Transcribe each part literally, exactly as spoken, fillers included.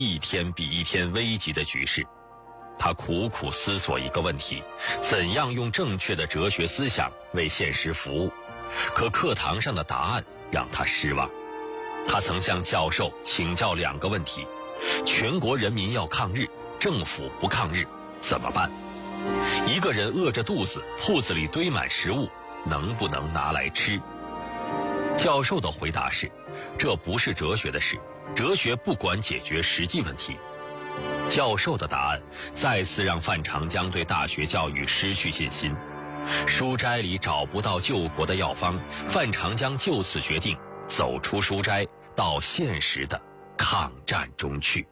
一天比一天危急的局势。他苦苦思索一个问题：怎样用正确的哲学思想为现实服务？可课堂上的答案让他失望。他曾向教授请教两个问题：全国人民要抗日，政府不抗日怎么办？一个人饿着肚子，铺子里堆满食物，能不能拿来吃？教授的回答是：这不是哲学的事，哲学不管解决实际问题。教授的答案再次让范长江对大学教育失去信心。书斋里找不到救国的药方，范长江就此决定走出书斋，到现实的抗战中去。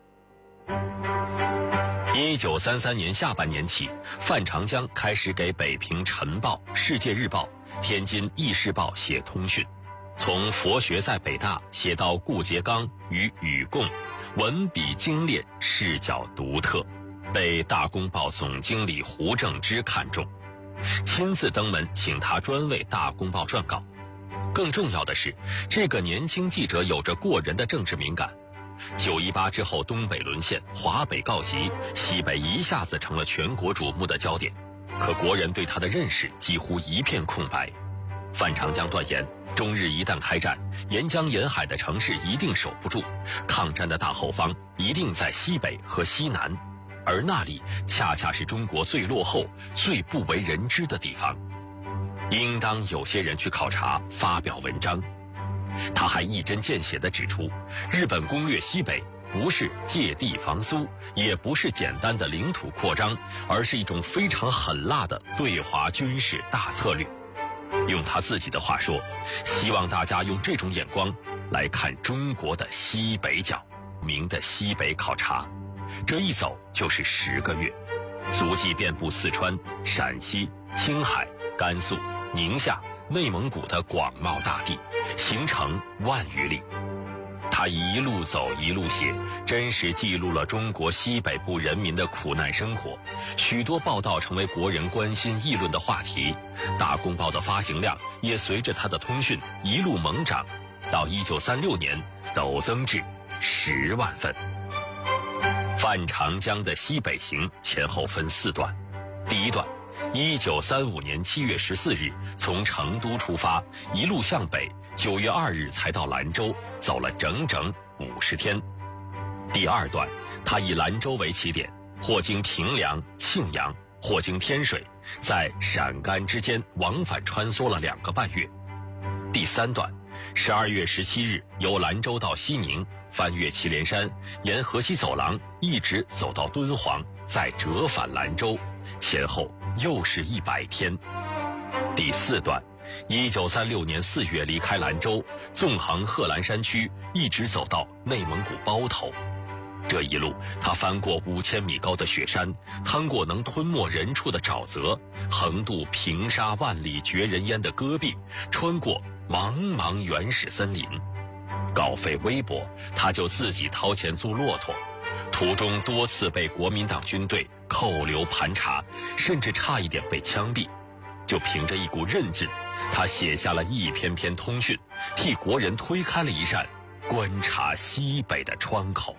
一九三三年下半年起，范长江开始给北平晨报、世界日报、天津易世报写通讯，从佛学在北大写到顾颉刚与禹贡，文笔精炼，视角独特，被大公报总经理胡正之看中，亲自登门请他专为大公报撰稿。更重要的是，这个年轻记者有着过人的政治敏感。九一八之后，东北沦陷，华北告急，西北一下子成了全国瞩目的焦点。可国人对他的认识几乎一片空白。范长江断言，中日一旦开战，沿江沿海的城市一定守不住，抗战的大后方一定在西北和西南，而那里恰恰是中国最落后、最不为人知的地方。应当有些人去考察，发表文章。他还一针见血地指出，日本攻略西北不是借地防苏，也不是简单的领土扩张，而是一种非常狠辣的对华军事大策略。用他自己的话说，希望大家用这种眼光来看中国的西北角。明的西北考察，这一走就是十个月，足迹遍布四川、陕西、青海、甘肃、宁夏、内蒙古的广袤大地，行程万余里。他一路走一路写，真实记录了中国西北部人民的苦难生活，许多报道成为国人关心议论的话题。大公报的发行量也随着他的通讯一路猛涨，到一九三六年陡增至十万份。范长江的西北行前后分四段，第一段一九三五年七月十四日从成都出发，一路向北，九月二日才到兰州，走了整整五十天。第二段，他以兰州为起点，或经平凉、庆阳，或经天水，在陕甘之间往返穿梭了两个半月。第三段，十二月十七日由兰州到西宁，翻越祁连山，沿河西走廊一直走到敦煌，再折返兰州，前后又是一百天。第四段，一九三六年四月离开兰州，纵横贺兰山区，一直走到内蒙古包头。这一路，他翻过五千米高的雪山，趟过能吞没人畜的沼泽，横渡平沙万里绝人烟的戈壁，穿过茫茫原始森林。稿费微薄，他就自己掏钱租骆驼，途中多次被国民党军队扣留盘查，甚至差一点被枪毙。就凭着一股韧劲，他写下了一篇篇通讯，替国人推开了一扇观察西北的窗口。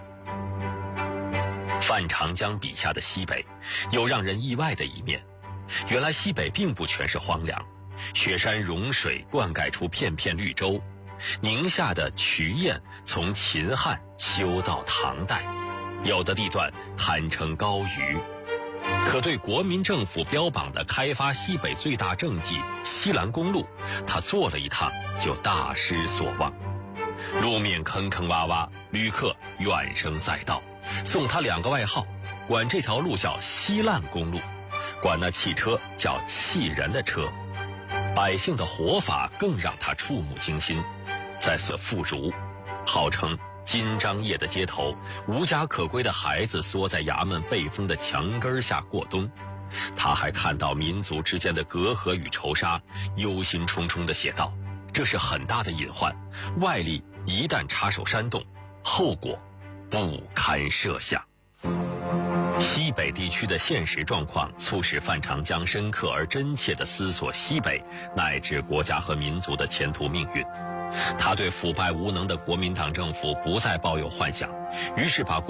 范长江笔下的西北有让人意外的一面，原来西北并不全是荒凉，雪山融水灌溉出片片绿洲，宁夏的渠堰从秦汉修到唐代，有的地段堪称高原。可对国民政府标榜的开发西北最大政绩西兰公路，他做了一趟就大失所望。路面坑坑洼洼，旅客怨声载道，送他两个外号，管这条路叫西烂公路，管那汽车叫气人的车。百姓的活法更让他触目惊心，在所妇孺，号称金章叶的街头，无家可归的孩子缩在衙门背风的墙根下过冬。他还看到民族之间的隔阂与仇杀，忧心忡忡地写道：这是很大的隐患，外力一旦插手煽动，后果不堪设想。西北地区的现实状况促使范长江深刻而真切地思索西北乃至国家和民族的前途命运。他对腐败无能的国民党政府不再抱有幻想， 于是把